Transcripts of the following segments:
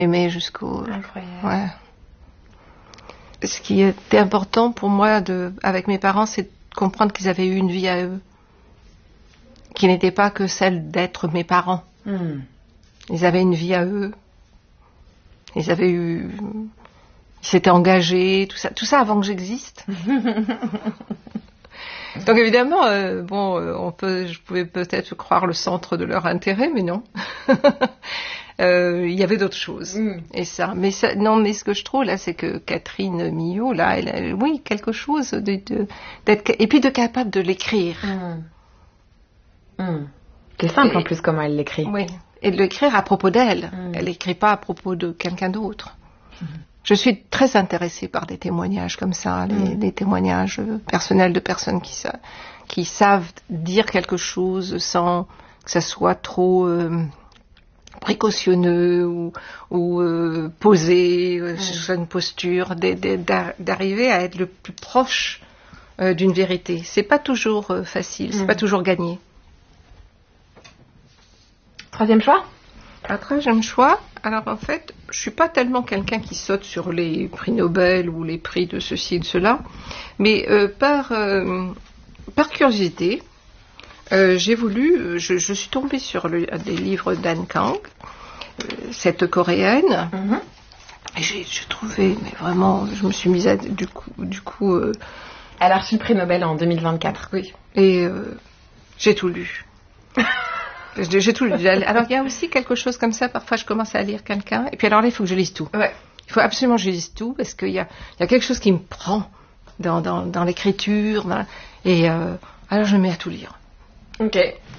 aimé jusqu'au... Incroyable. Ouais. Ce qui était important pour moi avec mes parents, c'est de comprendre qu'ils avaient eu une vie à eux, qui n'était pas que celle d'être mes parents. Ils avaient une vie à eux. Ils s'étaient engagés, tout ça avant que j'existe. Donc évidemment, je pouvais peut-être croire le centre de leur intérêt, mais non. Il y avait d'autres choses. Mais ce que je trouve là, c'est que Catherine Millot, là, elle a, oui, quelque chose d'être, et puis de capable de l'écrire. C'est simple en plus comment elle l'écrit. Oui. Et de l'écrire à propos d'elle. Elle n'écrit pas à propos de quelqu'un d'autre. Je suis très intéressée par des témoignages comme ça, les témoignages personnels de personnes qui savent dire quelque chose sans que ça soit trop précautionneux ou posé sur une posture, d'arriver à être le plus proche d'une vérité. C'est pas toujours facile, c'est pas toujours gagné. Troisième choix ? Troisième choix. Alors en fait, je suis pas tellement quelqu'un qui saute sur les prix Nobel ou les prix de ceci et de cela, mais par curiosité, j'ai voulu, je suis tombée sur des livres d'Anne Kang, cette coréenne, et j'ai trouvé, mais vraiment, je me suis mise à, du coup. Elle a reçu le prix Nobel en 2024. Oui. Et j'ai tout lu. J'ai tout lu. Alors il y a aussi quelque chose comme ça, parfois je commence à lire quelqu'un, et puis alors là il faut que je lise tout. Ouais. Il faut absolument que je lise tout, parce qu'il y a quelque chose qui me prend dans l'écriture, et alors je me mets à tout lire. Ok.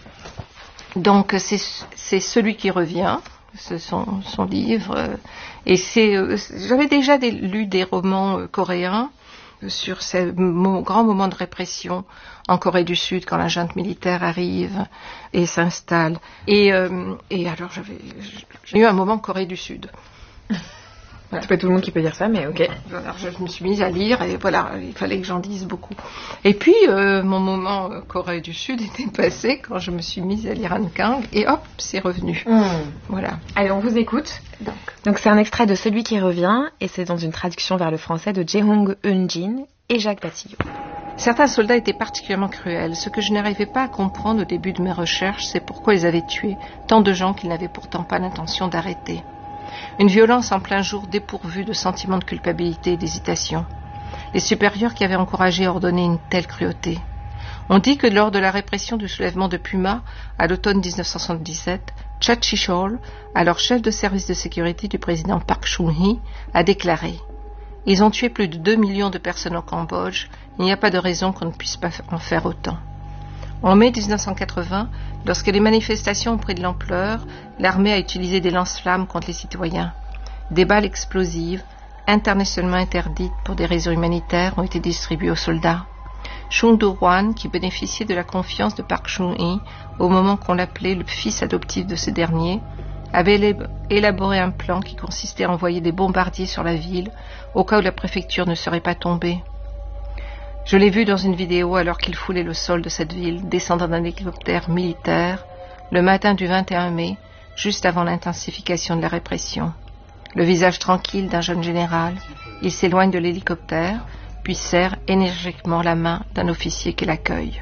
Donc c'est Celui qui revient, c'est son livre, et j'avais déjà lu des romans coréens sur ces grands moments de répression en Corée du Sud quand la junte militaire arrive et s'installe. Et alors j'ai eu un moment Corée du Sud. Voilà. C'est pas tout le monde qui peut dire ça, mais ok. Alors je me suis mise à lire et voilà, il fallait que j'en dise beaucoup. Et puis mon moment Corée du Sud était passé quand je me suis mise à lire Anne Kang et hop, c'est revenu. Voilà. Allez, on vous écoute. Donc c'est un extrait de Celui qui revient et c'est dans une traduction vers le français de Jehong Eun-jin et Jacques Batillot. Certains soldats étaient particulièrement cruels. Ce que je n'arrivais pas à comprendre au début de mes recherches, c'est pourquoi ils avaient tué tant de gens qu'ils n'avaient pourtant pas l'intention d'arrêter. Une violence en plein jour dépourvue de sentiment de culpabilité et d'hésitation. Les supérieurs qui avaient encouragé et ordonné une telle cruauté. On dit que lors de la répression du soulèvement de Puma, à l'automne 1977, Cha Chi-chol, alors chef de service de sécurité du président Park Chung-hee, a déclaré « Ils ont tué plus de 2 millions de personnes au Cambodge, il n'y a pas de raison qu'on ne puisse pas en faire autant. » En mai 1980, lorsque les manifestations ont pris de l'ampleur, l'armée a utilisé des lance-flammes contre les citoyens. Des balles explosives, internationalement interdites pour des raisons humanitaires, ont été distribuées aux soldats. Chung Do-hwan, qui bénéficiait de la confiance de Park Chung-hee au moment qu'on l'appelait le fils adoptif de ce dernier, avait élaboré un plan qui consistait à envoyer des bombardiers sur la ville au cas où la préfecture ne serait pas tombée. Je l'ai vu dans une vidéo alors qu'il foulait le sol de cette ville, descendant d'un hélicoptère militaire, le matin du 21 mai, juste avant l'intensification de la répression. Le visage tranquille d'un jeune général, il s'éloigne de l'hélicoptère, puis serre énergiquement la main d'un officier qui l'accueille.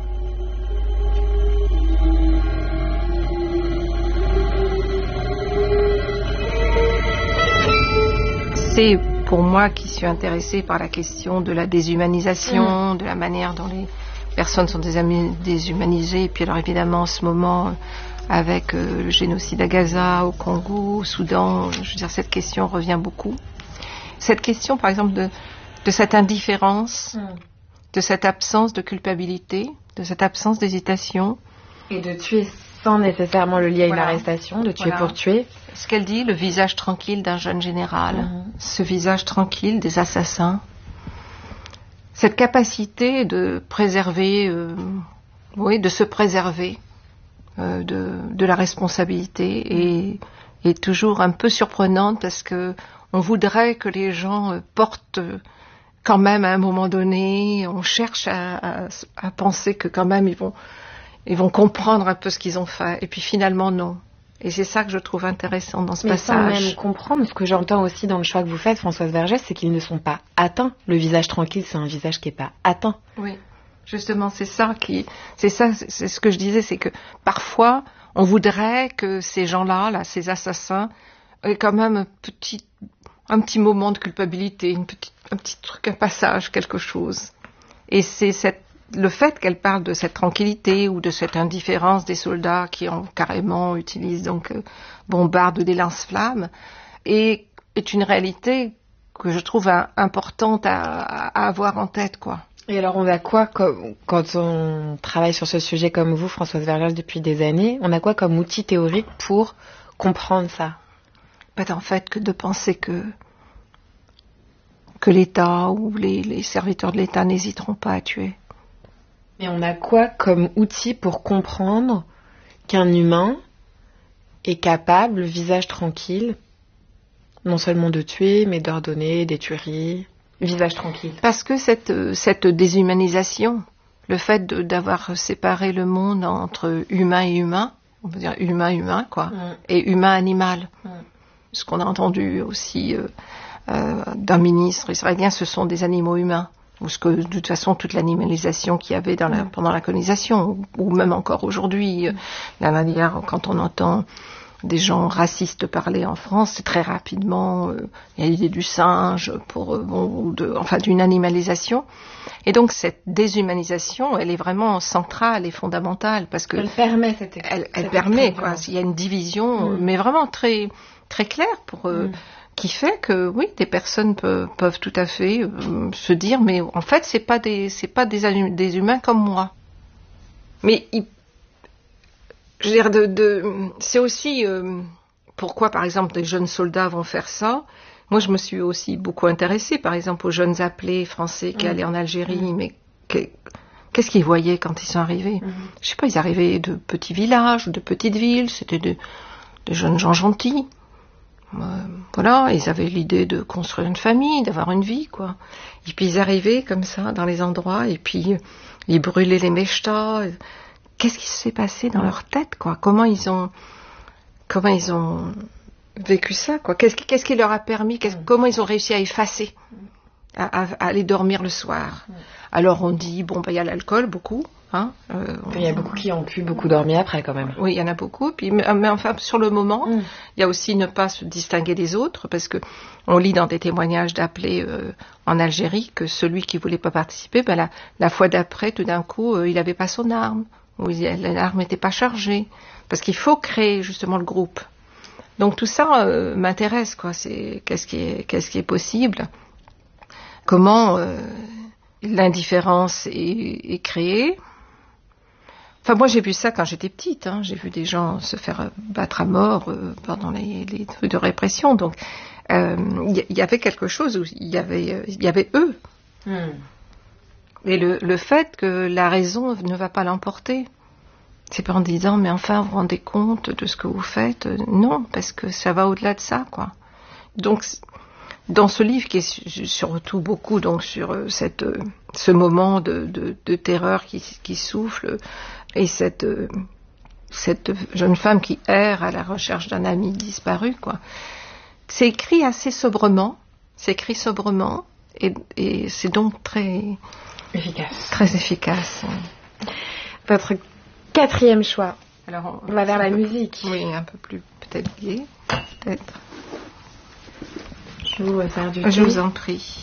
C'est pour moi qui suis intéressée par la question de la déshumanisation, de la manière dont les personnes sont déshumanisées, et puis alors évidemment en ce moment avec le génocide à Gaza, au Congo, au Soudan, je veux dire cette question revient beaucoup. Cette question par exemple de cette indifférence, de cette absence de culpabilité, de cette absence d'hésitation. Et de tuer sans nécessairement le lier à une arrestation, de tuer pour tuer. Ce qu'elle dit, le visage tranquille d'un jeune général, ce visage tranquille des assassins, cette capacité de préserver, de se préserver de la responsabilité est toujours un peu surprenante parce que on voudrait que les gens portent quand même à un moment donné, on cherche à penser que quand même ils vont comprendre un peu ce qu'ils ont fait et puis finalement non. Et c'est ça que je trouve intéressant dans ce Mais passage. sans même comprendre, ce que j'entends aussi dans le choix que vous faites, Françoise Vergès, c'est qu'ils ne sont pas atteints. Le visage tranquille, c'est un visage qui n'est pas atteint. Oui, justement, c'est ce que je disais, c'est que parfois, on voudrait que ces gens-là, là, ces assassins, aient quand même un petit moment de culpabilité, un petit truc, un passage, quelque chose. Et c'est le fait qu'elle parle de cette tranquillité ou de cette indifférence des soldats qui ont carrément utilisent donc bombardent des lance-flammes et est une réalité que je trouve importante à avoir en tête, quoi. Et alors, on a quoi quand on travaille sur ce sujet comme vous, Françoise Vergès, depuis des années, on a quoi comme outil théorique pour comprendre ça? En fait, que de penser que l'État ou les serviteurs de l'État n'hésiteront pas à tuer. Et on a quoi comme outil pour comprendre qu'un humain est capable, visage tranquille, non seulement de tuer, mais d'ordonner des tueries, visage tranquille? Parce que cette déshumanisation, le fait d'avoir séparé le monde entre humain et humain, on peut dire humain, quoi, et humain-animal. Ce qu'on a entendu aussi d'un ministre israélien, ce sont des animaux humains. Ou ce que, de toute façon, toute l'animalisation qu'il y avait pendant la colonisation, ou même encore aujourd'hui, la manière, quand on entend des gens racistes parler en France, c'est très rapidement, il y a l'idée du singe, d'une animalisation. Et donc, cette déshumanisation, elle est vraiment centrale et fondamentale, parce que... Elle permet elle permet, quoi. Il y a une division, mais vraiment très, très claire qui fait que, oui, des personnes peuvent tout à fait se dire, mais en fait, c'est pas des humains comme moi. Mais je veux dire, c'est aussi pourquoi, par exemple, des jeunes soldats vont faire ça. Moi, je me suis aussi beaucoup intéressée, par exemple, aux jeunes appelés français qui allaient en Algérie, mais qu'est-ce qu'ils voyaient quand ils sont arrivés? Je sais pas, ils arrivaient de petits villages, de petites villes, c'était des jeunes gens gentils. Voilà, ils avaient l'idée de construire une famille, d'avoir une vie, quoi. Et puis ils arrivaient comme ça dans les endroits, et puis ils brûlaient les mechtas. Qu'est-ce qui s'est passé dans leur tête, quoi? Comment ils ont vécu ça, quoi? Qu'est-ce qui leur a permis, comment ils ont réussi à effacer, à aller dormir le soir? Alors on dit, il y a l'alcool, beaucoup. Il y a beaucoup qui ont pu beaucoup dormir après, quand même. Oui, il y en a beaucoup. Puis, mais enfin, sur le moment, il y a aussi ne pas se distinguer des autres, parce que on lit dans des témoignages d'appelés en Algérie que celui qui voulait pas participer, la fois d'après, tout d'un coup, il avait pas son arme, ou l'arme n'était pas chargée, parce qu'il faut créer justement le groupe. Donc tout ça m'intéresse, quoi. C'est qu'est-ce qui est possible, comment l'indifférence est créée. Enfin, moi, j'ai vu ça quand j'étais petite. J'ai vu des gens se faire battre à mort pendant les trucs de répression. Donc, il y avait quelque chose où il y avait eux. Et le fait que la raison ne va pas l'emporter, c'est pas en disant, mais enfin, vous vous rendez compte de ce que vous faites? Non, parce que ça va au-delà de ça, quoi. Donc, dans ce livre qui est surtout beaucoup donc sur ce moment de terreur qui souffle, et cette jeune femme qui erre à la recherche d'un ami disparu, quoi. C'est écrit assez sobrement, et c'est donc très efficace. Très efficace. Votre quatrième choix. Alors on va vers la musique. Oui, un peu plus peut-être gai, peut-être. Je vous resserre du thé. Je vous en prie.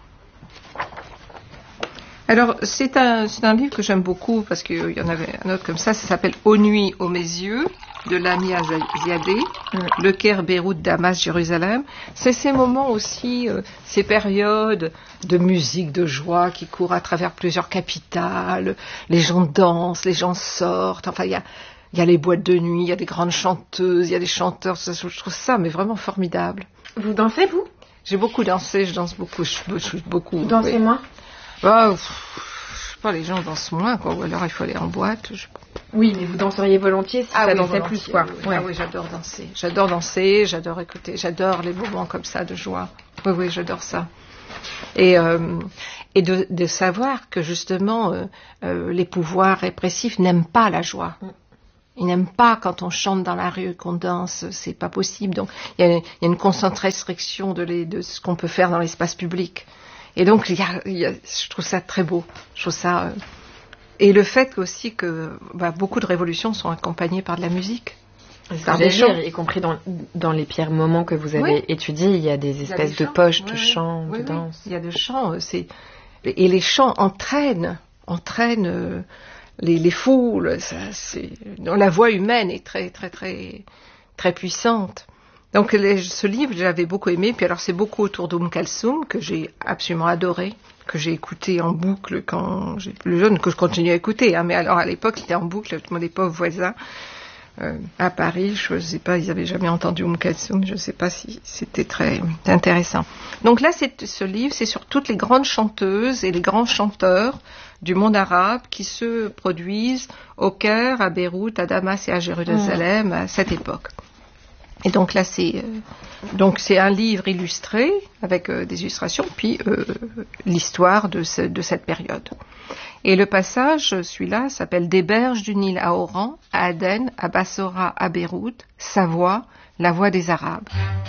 Alors, c'est un livre que j'aime beaucoup parce qu'il y en avait un autre comme ça s'appelle Aux nuits, aux mes yeux, de Lamia Ziadé, Le Caire, Beyrouth, Damas, Jérusalem. C'est ces moments aussi, ces périodes de musique, de joie qui courent à travers plusieurs capitales. Les gens dansent, les gens sortent. Enfin, il y a les boîtes de nuit, il y a des grandes chanteuses, il y a des chanteurs. Je trouve ça mais vraiment formidable. Vous dansez, vous? J'ai beaucoup dansé, je danse beaucoup. Beaucoup. Vous dansez moins? Je sais pas, les gens dansent moins, quoi. Ou alors il faut aller en boîte. Oui, mais vous danseriez volontiers si ça dansait plus, quoi. Oui, oui, j'adore danser. J'adore danser, j'adore écouter, j'adore les moments comme ça de joie. Oui, j'adore ça. Et de savoir que justement les pouvoirs répressifs n'aiment pas la joie. Ils n'aiment pas quand on chante dans la rue, qu'on danse, c'est pas possible. Donc il y a une constante restriction de ce qu'on peut faire dans l'espace public. Et donc je trouve ça très beau. Je trouve ça et le fait aussi que beaucoup de révolutions sont accompagnées par de la musique. Par des chants, y compris dans les pires moments que vous avez étudiés, il y a des espèces de poches de chants, de danse. Il y a des chants, et les chants entraînent les foules. La voix humaine est très très très très puissante. Donc ce livre, j'avais beaucoup aimé. Puis alors c'est beaucoup autour Kalsoum que j'ai absolument adoré, que j'ai écouté en boucle quand j'étais plus jeune, que je continue à écouter. Mais alors à l'époque, c'était en boucle. Les pauvres voisins à Paris, je ne sais pas, ils n'avaient jamais entendu Kalsoum. Je ne sais pas si c'était très intéressant. Donc là, ce livre, c'est sur toutes les grandes chanteuses et les grands chanteurs du monde arabe qui se produisent au Caire, à Beyrouth, à Damas et à Jérusalem à cette époque. Et donc là, c'est un livre illustré avec des illustrations, puis l'histoire de cette période. Et le passage, celui-là, s'appelle Des berges du Nil à Oran, à Aden, à Bassora, à Beyrouth, sa voix, la voix des Arabes.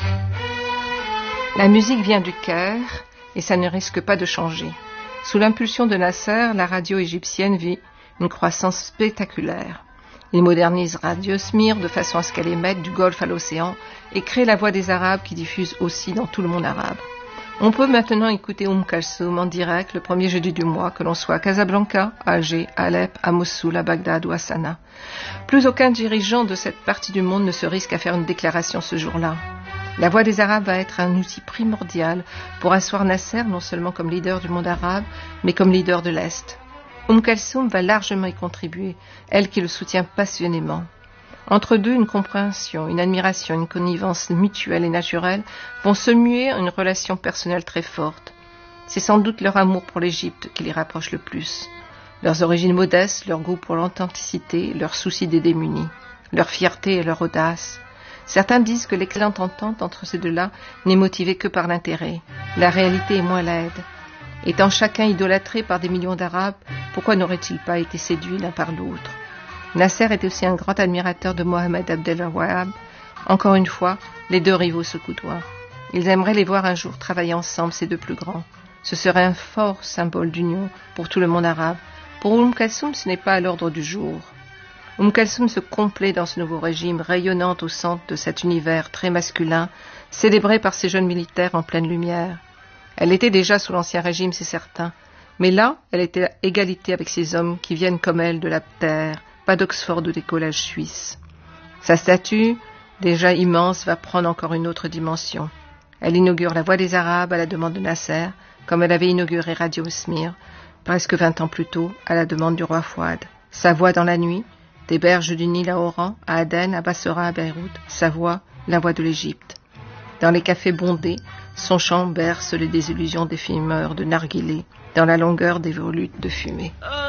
La musique vient du Caire et ça ne risque pas de changer. Sous l'impulsion de Nasser, la radio égyptienne vit une croissance spectaculaire. Il modernise Radio Smir de façon à ce qu'elle émette du Golfe à l'océan et crée la voix des Arabes qui diffuse aussi dans tout le monde arabe. On peut maintenant écouter Kalsoum en direct le premier jeudi du mois, que l'on soit à Casablanca, à Alger, à Alep, à Mossoul, à Bagdad ou à Sanaa. Plus aucun dirigeant de cette partie du monde ne se risque à faire une déclaration ce jour-là. La voix des Arabes va être un outil primordial pour asseoir Nasser non seulement comme leader du monde arabe, mais comme leader de l'Est. Kalsoum va largement y contribuer, elle qui le soutient passionnément. Entre deux, une compréhension, une admiration, une connivence mutuelle et naturelle vont se muer en une relation personnelle très forte. C'est sans doute leur amour pour l'Égypte qui les rapproche le plus. Leurs origines modestes, leur goût pour l'authenticité, leur souci des démunis, leur fierté et leur audace. Certains disent que l'excellente entente entre ces deux-là n'est motivée que par l'intérêt. La réalité est moins laide. Étant chacun idolâtré par des millions d'Arabes, pourquoi n'auraient-ils pas été séduits l'un par l'autre ? Nasser était aussi un grand admirateur de Mohamed Abdel Wahab. Encore une fois, les deux rivaux se coudoient. Ils aimeraient les voir un jour travailler ensemble, ces deux plus grands. Ce serait un fort symbole d'union pour tout le monde arabe. Pour Kalsoum, ce n'est pas à l'ordre du jour. Kalsoum se complaît dans ce nouveau régime, rayonnante au centre de cet univers très masculin, célébré par ces jeunes militaires en pleine lumière. Elle était déjà sous l'Ancien Régime, c'est certain. Mais là, elle était à égalité avec ces hommes qui viennent comme elle de la terre, pas d'Oxford ou des collèges suisses. Sa statue, déjà immense, va prendre encore une autre dimension. Elle inaugure la Voix des Arabes à la demande de Nasser, comme elle avait inauguré Radio Smir, presque 20 ans plus tôt, à la demande du roi Fouad. Sa voix dans la nuit, des berges du Nil à Oran, à Aden, à Bassora, à Beyrouth, sa voix, la voix de l'Égypte. Dans les cafés bondés, son chant berce les désillusions des fumeurs de narguilé, dans la longueur des volutes de fumée.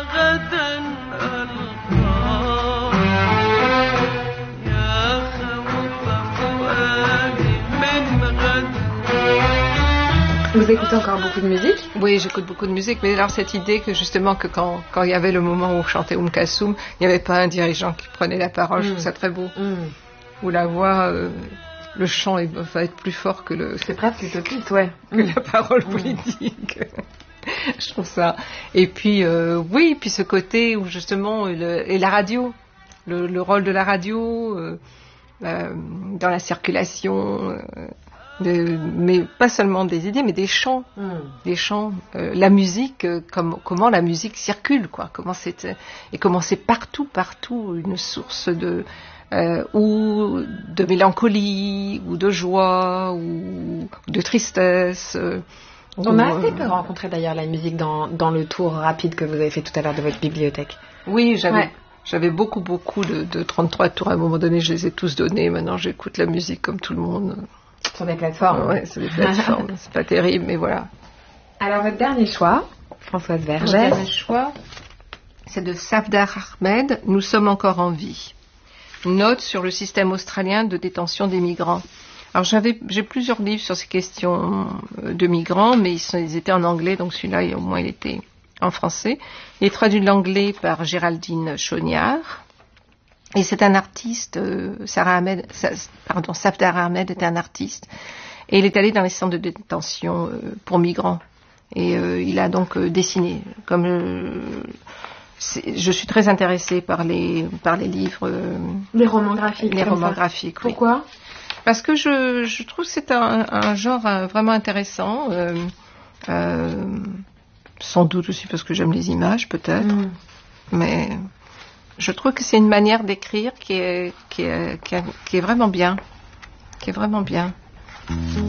Vous écoutez encore beaucoup de musique ? Oui, j'écoute beaucoup de musique, mais alors cette idée que justement que quand il y avait le moment où on chantait Kalsoum, il n'y avait pas un dirigeant qui prenait la parole, je trouve ça très beau. Où la voix, le chant va être plus fort que le... C'est presque utopiste, ouais. Que la parole politique. Je trouve ça. Et puis, oui, puis ce côté où justement, et la radio, le rôle de la radio dans la circulation... mais pas seulement des idées, mais des chants, la musique, comment la musique circule, quoi, comment c'est partout une source ou de mélancolie, ou de joie, ou de tristesse. On a assez peu rencontré d'ailleurs la musique dans le tour rapide que vous avez fait tout à l'heure de votre bibliothèque. Oui, j'avais beaucoup de 33 tours. À un moment donné, je les ai tous donnés. Maintenant, j'écoute la musique comme tout le monde. Sur des plateformes. Ouais, sur des plateformes. C'est pas terrible, mais voilà. Alors, votre dernier choix, Françoise Vergès. Mon dernier choix, c'est de Safdar Ahmed, Nous sommes encore en vie. Une note sur le système australien de détention des migrants. Alors, j'ai plusieurs livres sur ces questions de migrants, mais ils étaient en anglais, donc celui-là, au moins, il était en français. Il est traduit de l'anglais par Géraldine Chaugnard. Et c'est un artiste, Safdar Ahmed est un artiste, et il est allé dans les centres de détention pour migrants. Et il a donc dessiné. Je suis très intéressée par les livres. Les romans graphiques. Les romans graphiques, oui. Pourquoi ? Parce que je trouve que c'est un genre vraiment intéressant. Sans doute aussi parce que j'aime les images, peut-être. Mais je trouve que c'est une manière d'écrire qui est vraiment bien. Qui est vraiment bien.